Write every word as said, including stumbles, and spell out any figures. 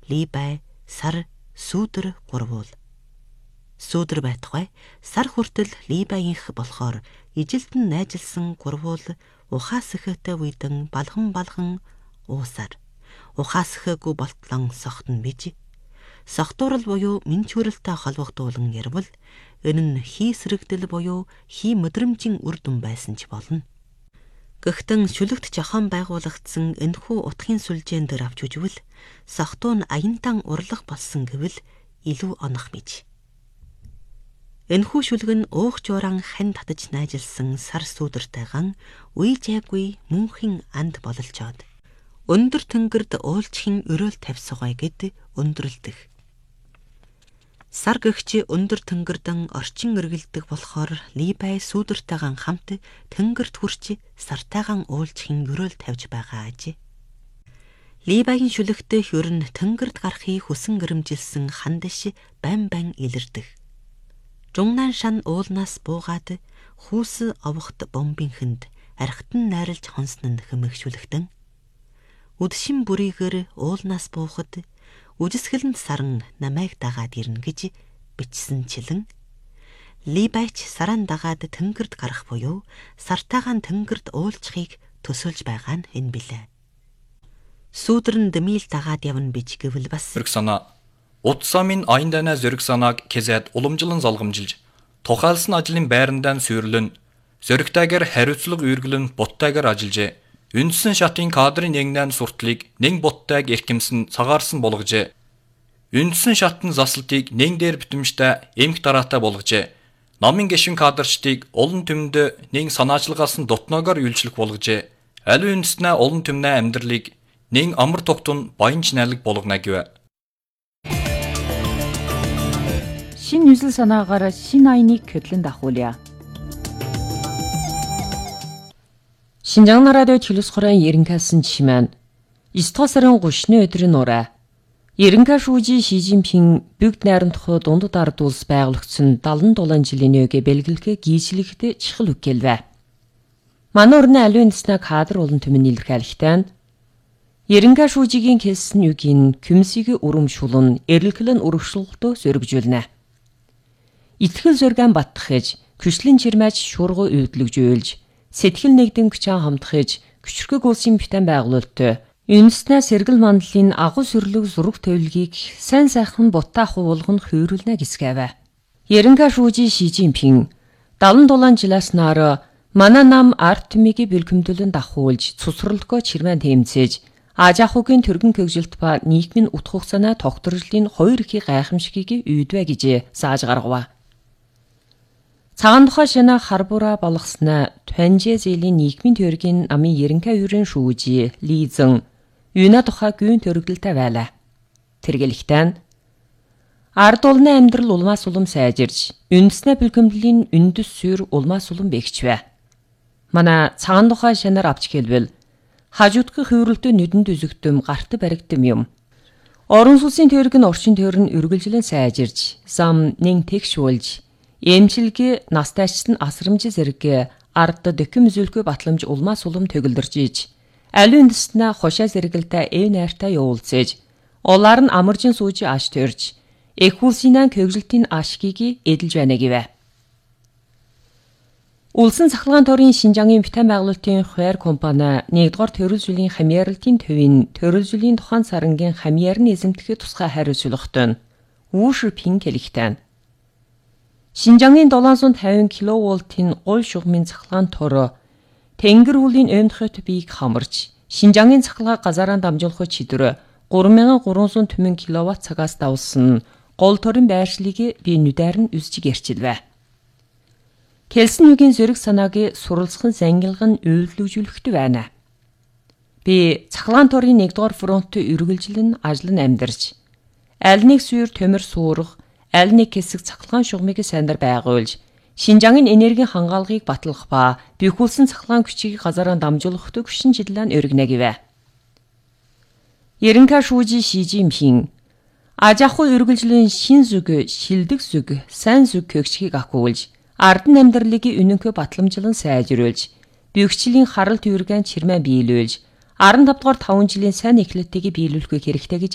Либай, Сар, Сүүдэр гурвуул. Сүүдэр байтугай сар хүртэл Либайнх болохоор ижилтэн найжилсан гурвуул ухаасхэтэй үйдэн балган балган уусаар. Ухаасхэгүй болтлон сохтон биж. Сохтуурал буюу минчүүрэлтэй холбогдуулан ярвал энэ нь хий сэрэгдэл буюу хий мэдрэмжийн үр дүн байсан ч болно. Гэхдээ шүлэгт жохон байгуулагдсан энэхүү утгын сүлжээн дээр авч үзвэл сохтуу нь аянтан урлах болсон гэвэл илүү онох мэж. Энэхүү шүлэг нь уух жууран хань татаж найжилсан сар сүүдэртэйган үе жайгүй мөнхийн анд бололцоод өндөр тэнгэрд уулчхийн өрөөл тавьсгай гэд өндөрлөдөг. Сар гэгч өндөр тэнгэрдэн орчин эргэлдэг болохоор Либай сүүдэртэйган хамт тэнгэрт хүрч сартайган уулчхийн өрөөл тавьж байгаа ажээ. Либайгийн шүлэгтэй хөрн тэнгэрд гарахыг хүсэн гэрэмжилсэн хандаш байн байн илэрдэг. Жунгнан шан уулнаас буугаад хүүс овогт бомбинхэнд архитан найрлж хонсон нь хэмэх шүлэгтэн. Үдшин бүрийгээр уулнаас буухад үжисгэлэнд саран намайг дагаад ирнэ гэж бичсэн чилэн Либайч саран дагаад тэнгэрд гарах буюу сартайгаан тэнгэрд уулзахыг төсөөлж байгаа нь энэ билээ. Сүүдэр нь дэмил дагаад явна бич гэвэл бас зэрэг санаа утсамын айндана зэрэг санааг кезээд уламжлан залгамжилж тухайлсан ажлын байрандаа сүйрлэн зөрөгтэйгээр хариуцлага үргэлэн буттайгаар ажиллажээ. Үндсэн шатын кадрын нэгнэн суртлыг нэг буттайг эрхэмсэн цагаарсан болгожээ. Үндсэн шатын заслтыг нэг дээр битэмжтэй эмх дараатай болгожээ. Намын гишүүн кадрчдыг олон түмэнд нэг санаачлагаас нь дотноогоор үйлчлэх болгожээ. Аль үндэснээ олон түмнээ амьдралыг нэг амар тогтун баянч найлаг болгоно гэв. Шин үзэл санаагаар шин айныг хөдлөн дахуулъя. Шинжаан радио төлөс хорон ерөнхийлсөн чимэн эсдугаар сарын гуравны өдрийн нураа ерөнхий шүүжи Ши Жинпин бүгд найрамдах дундад ард улс байгуулагдсан дагалан дулаан жилийн өөгө бэлгэлгээ гийчлэгт чихэл үгээлвэ. Манай өрнө аливаа нэснэ кадр болон түмэн илэрхийлэхтэн ерөнхий шүүжигийн хэлсэн үгийн күмсийг өрөмшүүлэн эрэлхлэн өрөвшлөлтөө сөргөжүүлнэ. Итгэл зөргөн баттахж күшлэн чирмэж шуургуу үйдлэгжүүлж сэтгэл нэгдэн хүчээ хамтгаж күчрхэг улсын битэн байгуулалт үндэснээ сэргэл мандлын агуу сүрлэг зураг тавилгийг сайн сайхан бутаа хуулган хөөрлөнө гисгэвэ. Ерөнхий шүүжи Ши Жинпин далан дулаан жилээс наар манай нам арт түмийг бэлгэмдүүлэн дахуулж цусралдгоо чирмэн тэмцээж Ажахугийн төргөн кэгжилт ба нийгмийн утга хугацааны тогтворжлын хоёр ихий гайхамшигыг үйдвэ гэж зааж гаргав. Цагаан тухай шинэ харбура болгосноо Тэнжэ зэлийн нийгмийн төргийн намын ерөнхий аюурын шүүжи Лизэн юуна тухай гүйн төрөлдөлтэй байлаа. Тэргэлэхтэн ард улны амьдрал улмаас улам сайжирж, үндэснэ бэлгэмдлийн үндэс суур улмаас улам бэгчвэ. Манай цагаан тухай шинээр авч хэлбэл хажуудгах хөврөлтөө нүдэнд үзэгдэм гарт баригдэм юм. Орон сүнсийн төрөг нь орчин төрн үргэлжлэн сайжирж, зам нэг тэгшүүлж эмчилгээ настайчсан асрамжи зэрэг ард дөкөм зүлхөө батламж улмаас улам төгөлдөрж иж аль үндэснэ хошаа зэрэгэлдэ эв найртай явуулцээж улаар нь амаржин сууж аш төрж эх улсынаа кэгжилтийн ашгийг эдэлж байна гэвэ. Улсын цахилгаан төрийн Шинжаангийн битэн байгуулалтын хуваар компани нэгдүгээр төрөл жилийн хамьяаралтын төвийн төрөл жилийн тухайн сарангийн хамьяарны эзэмтгэх тусгай хариуцлагатай Wu Shiping хэлэхтэн Шинжаангийн долоон сая тавин киловольтын гол шугамын цахилгаан төр тэнгэр хүлийн өмдөхөт биеийг хамарч Шинжаангийн цахилгааг газараа дамжуулах чидөр гурван мянган гурван сая түмэн киловатт цагаас давсан гол төрийн байршлыг би нүдээр нь үзчих ярьчилвэ. Хэлсэн үгийн зэрэг санааг суралцхан зангилган үйлдвэрлэжүүлэхтэй байна. Би цахилгаан төрийн нэгдүгээр фронт үргэлжлэн ажлын амьдарч аль нэг суур төмөр суурах аль нэг хэсэг цахилгаан шугамыг сайнаар байгуулж Шинжаангийн энергийн хангаалгыг батлах ба бэхүүлсэн цахилгаан хүчийг газараа дамжуулахтай хүчин чиглэлээр өргөнө гэвэ. Ерөнхий шүүжи Ши Жинпин Ажахуй үргэлжлэн шин зүг, шилдэг зүг, сайн зүг кэгчгийг ахгүйж ардан амьдралыг үнэнхөө батламжлан сайжруулж, бөгчлийн харалт үүргэн чирмэн биелүүлж, арван тавдугаар таван жилийн сайн эхлэлтийг биелүүлэх хэрэгтэй гэж